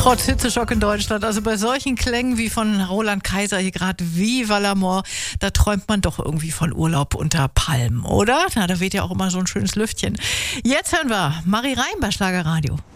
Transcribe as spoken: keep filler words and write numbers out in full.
Trotz Hitzeschock in Deutschland, also bei solchen Klängen wie von Roland Kaiser hier gerade, Viva l'Amour, da träumt man doch irgendwie von Urlaub unter Palmen, oder? Na, da weht ja auch immer so ein schönes Lüftchen. Jetzt hören wir Marie Reim bei Schlagerradio.